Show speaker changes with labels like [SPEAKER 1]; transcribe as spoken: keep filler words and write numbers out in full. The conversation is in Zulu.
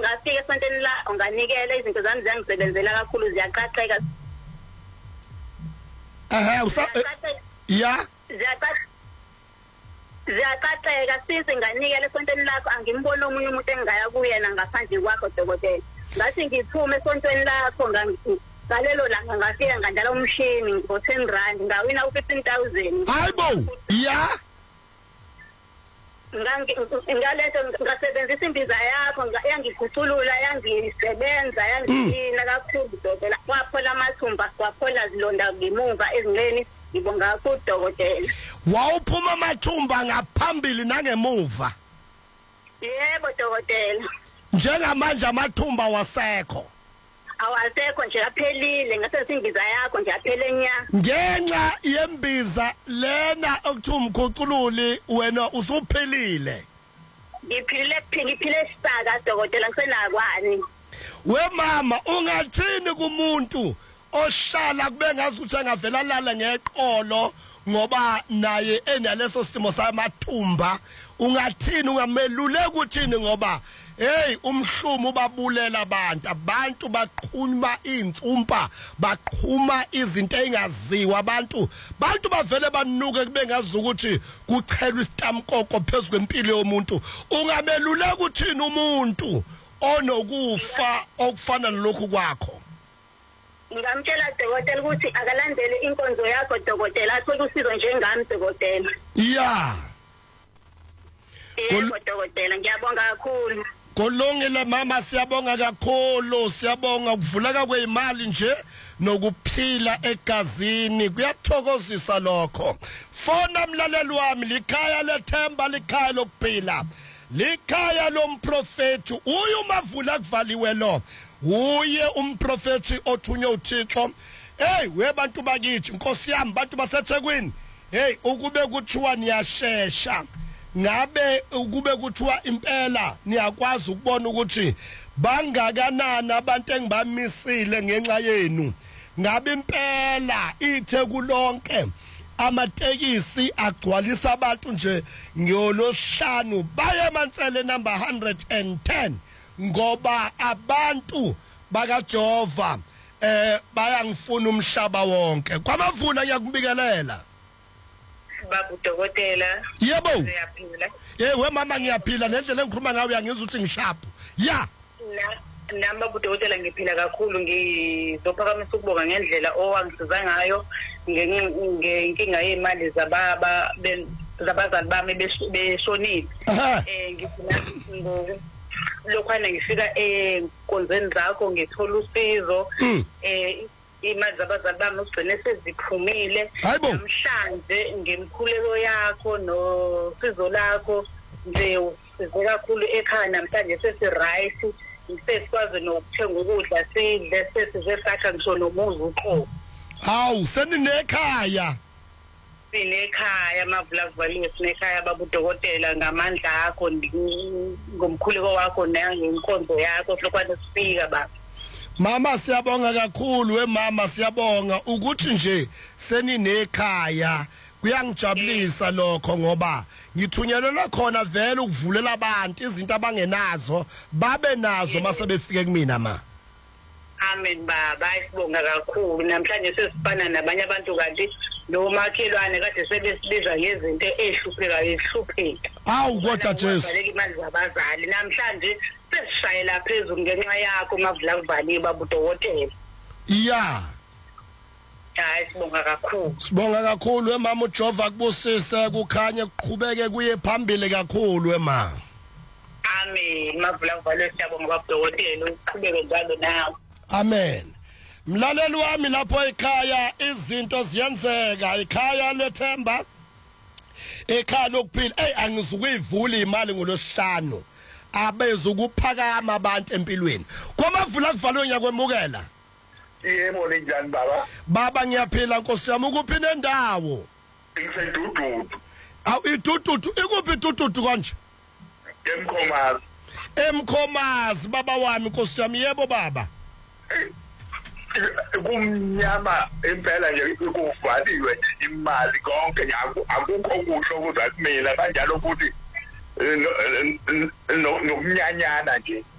[SPEAKER 1] ngafika esontweni la unganikela izinto zami zangisebenzela kakhulu ziyaqhaqeka
[SPEAKER 2] aha usa ya
[SPEAKER 1] ziyaqhaqeka sisi nganikela esontweni lakho angimboni omunye umuntu engaya kuyena ngaphandle kwakho dokotela ngathi ngithume esontweni lakho ngalelo langa ngafika ngandala umshini ngo ten rand ngawina u fifteen thousand
[SPEAKER 2] hayibo ya
[SPEAKER 1] ngalento ngasebenzisa imbiza yakho yangiguculula yangisebenza yangina kakhulu dokotela kwaphola amathumba kwaphola zilonda ngemuva ezinqeni ngibonga kakhulu dokotela
[SPEAKER 2] wawuphuma amathumba ngaphambili nangemuva
[SPEAKER 1] yebo dokotela
[SPEAKER 2] njengamanje amathumba wasekho
[SPEAKER 1] awasekho nje aphelile ngase imbiza yakho nje aphele nya
[SPEAKER 2] ngenxa yembiza lena okuthi umkhucululi wena usuphelile
[SPEAKER 1] ngiphile ngiphile sisaka dokotela ngisenakwani
[SPEAKER 2] we mama ungathini kumuntu ohlala kube ngazuthi angavela lala ngeqolo ngoba naye enaleso simo samathumba ungathini ungamelule ukuthini ngoba hey umhlumo babulela abantu abantu baqhuma insumpa baqhuma izinto engaziwa abantu bantu bavele banuke kube ngazukuthi kuchelwa isitamkoko phezulu kwempilo yomuntu ungamelule ukuthini umuntu onokufa okufana nalokhu kwakho
[SPEAKER 1] ngamtshela dokotela ukuthi akalandele inkonzo yakho dokotela athole usizo njengami dokotela
[SPEAKER 2] yeah
[SPEAKER 1] yebo dokotela ngiyabonga kakhulu
[SPEAKER 2] Kolongile mama siyabonga kakhulu siyabonga ukuvuleka kweimali nje nokuphila egazini kuyathokozisa lokho fona mlaleli wami likhaya lethemba likhaya lokuphila likhaya lomprofeti uyu mavula kuvaliwe lo uye umprofeti othunywe uThixo hey webantu bakithi inkosi yami bantu baseThekwini hey ukube kuthiwa niyashesha ngabe ukube kuthiwa impela niyakwazi ukubona ukuthi bangakanani abantu engibamisile ngenxa yenu ngabe impela iThekulonke amatekisi agcwalisa abantu nje ngiyolosihlanu baye eMansele number one hundred ten ngoba abantu bakaJehova eh bayangifuna umhlaba wonke kwamavuna ngiyakubikelela
[SPEAKER 1] babu dokotela
[SPEAKER 2] yebo
[SPEAKER 1] ngiyaphila
[SPEAKER 2] hey we mama ngiyaphila nendlela engikhuluma ngayo uyangizwa ukuthi ngishapu ya
[SPEAKER 1] nami babu dokotela ngiphila kakhulu ngizophakamisa ukubonga ngendlela owangisiza ngayo ngenkinga yemali zababa zabazali bami beshonile eh ngifuna lokhwana ngifika enkonzweni zakho ngithola usizo eh imali zabazali bami ugcine seziphumile namhlanje ngemkhuleko yakho nosizo lakho nje usize kakhulu ekhaya namhlanje sesiright sesikwazi nokuthenga ukudla sidle sesize sakha ngisho nomuzi uqo
[SPEAKER 2] hawu seninekhaya
[SPEAKER 1] sinekhaya mavula kuvaliwe sinekhaya babu dokotela ngamandla akho ngomkhuleko wakho nangenkonzo yakho lokwane sifika baba
[SPEAKER 2] mama siyabonga kakhulu we mama siyabonga ukuthi nje seninekhaya kuyangijabulisa lokho ngoba ngithunyelelwa khona vele ukuvulela abantu izinto abangenazo babe nazo mase befike kumina ma
[SPEAKER 1] amen baba isibonga kakhulu namhlanje sesifana nabanye abantu kanti lo makhelwane kade sebesibiza ngezinto ehlupheka ehlupheka
[SPEAKER 2] awu kodwa Jesu
[SPEAKER 1] baleka imali zabazali namhlanje sesishayela phezulu ngenxa yakho mavula kuvaliwe babu dokotela
[SPEAKER 2] yeah
[SPEAKER 1] hayi sibonga kakhulu
[SPEAKER 2] sibonga kakhulu emama uJehova kubusise kukhanye kuqhubeke kuye phambili kakhulu ema
[SPEAKER 1] amen mavula kuvaliwe siyabonga babu dokotela uqhubeke njalo nawe
[SPEAKER 2] amen mlaleli wami lapho ekhaya izinto ziyenzeka ekhaya lethemba ekhaya lokuphila hey angizukuyivula imali ngolosihlanu abeza ukuphakama abantu empilweni kwamavula kuvalwe nyakwemukela
[SPEAKER 3] yebo linjani baba
[SPEAKER 2] baba ngiyaphila Nkosi yami ukuphi nendawo
[SPEAKER 3] ngisedududu
[SPEAKER 2] awu idududu ikuphi idududu konje
[SPEAKER 3] emkhomazi
[SPEAKER 2] emkhomazi baba wami Nkosi yami yebo baba
[SPEAKER 3] kumnyama impela nje kuvaliwe imali konke akukho kusho ukuthi mina kanjalo futhi nokunyanyana nje